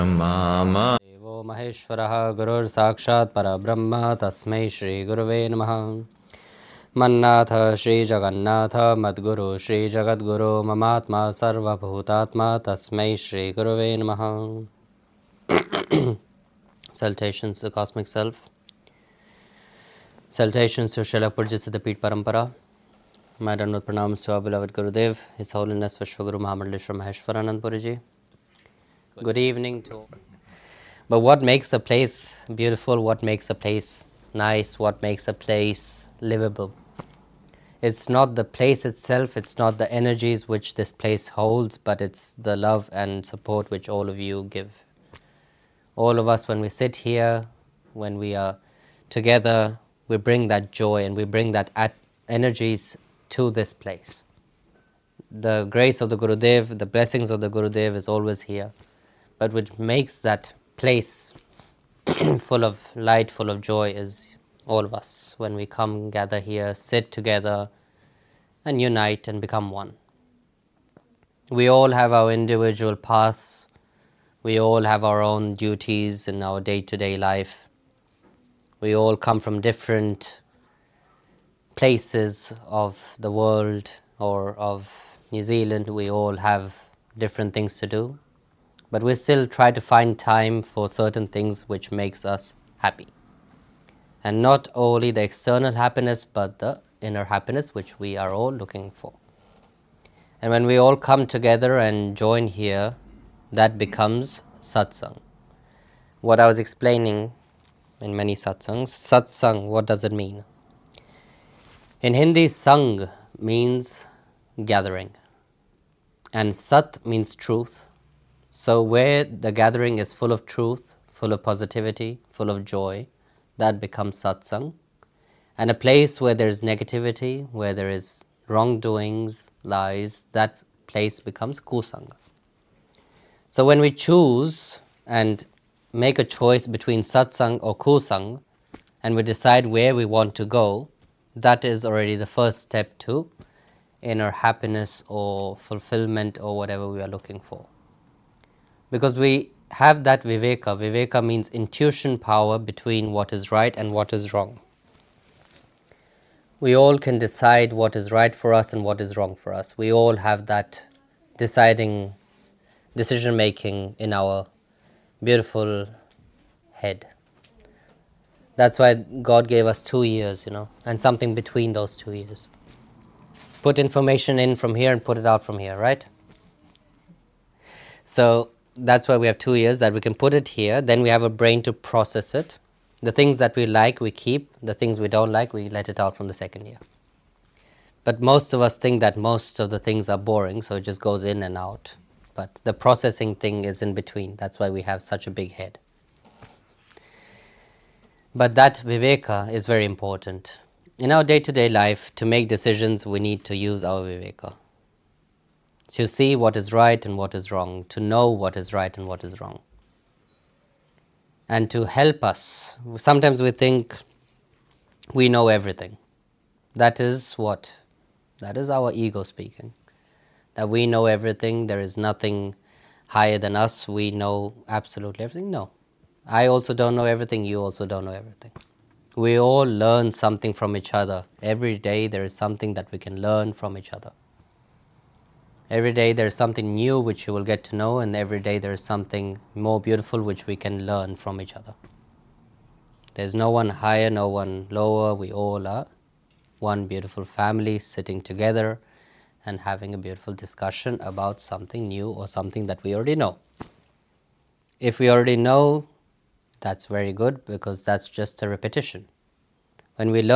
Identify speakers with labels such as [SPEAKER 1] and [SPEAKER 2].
[SPEAKER 1] Mama
[SPEAKER 2] Devo Maheshwaraha Gurur Sakshat Parabrahma Tasmai Shri Guruve Namaha Mannatha Shri Jagannatha Madguru Shri Jagadguru Mamatma Sarva Bhutatma Tasmai Shri Guruve Namaha. Salutations to the Cosmic Self. Salutations to Srila Purjya Siddha Peeth Parampara. My Dandavat Pranams to our beloved Gurudev, His Holiness Vishwaguru Mahamandaleshwar Maheshwaranand Puriji. Good evening to all. But what makes a place beautiful, what makes a place nice, what makes a place livable? It's not the place itself, it's not the energies which this place holds, but it's the love and support which all of you give. All of us, when we sit here, when we are together, we bring that joy and we bring that energies to this place. The grace of the Gurudev, the blessings of the Gurudev is always here, but which makes that place full of light, full of joy is all of us. When we come, gather here, sit together and unite and become one. We all have our individual paths. We all have our own duties in our day-to-day life. We all come from different places of the world or of New Zealand. We all have different things to do. But we still try to find time for certain things which makes us happy. And not only the external happiness, but the inner happiness which we are all looking for. And when we all come together and join here, that becomes satsang. What I was explaining in many satsangs, satsang, what does it mean? In Hindi, sang means gathering. And sat means truth. So where the gathering is full of truth, full of positivity, full of joy, that becomes satsang. And a place where there is negativity, where there is wrongdoings, lies, that place becomes kusanga. So when we choose and make a choice between satsang or kusang, and we decide where we want to go, that is already the first step to inner happiness or fulfillment or whatever we are looking for. Because we have that viveka. Viveka means intuition power between what is right and what is wrong. We all can decide what is right for us and what is wrong for us. We all have that decision making in our beautiful head. That's why God gave us 2 years, and something between those 2 years. Put information in from here and put it out from here, right? So that's why we have 2 years, that we can put it here, then we have a brain to process it. The things that we like, we keep. The things we don't like, we let it out from the second year. But most of us think that most of the things are boring, so it just goes in and out. But the processing thing is in between. That's why we have such a big head. But that viveka is very important. In our day-to-day life, to make decisions, we need to use our viveka. To see what is right and what is wrong, to know what is right and what is wrong. And to help us. Sometimes we think we know everything. That is what? That is our ego speaking. That we know everything, there is nothing higher than us, we know absolutely everything. No. I also don't know everything, you also don't know everything. We all learn something from each other. Every day there is something that we can learn from each other. Every day there is something new which you will get to know, and every day there is something more beautiful which we can learn from each other. There's no one higher, no one lower. We all are one beautiful family sitting together and having a beautiful discussion about something new or something that we already know. If we already know, that's very good, because that's just a repetition. When we learn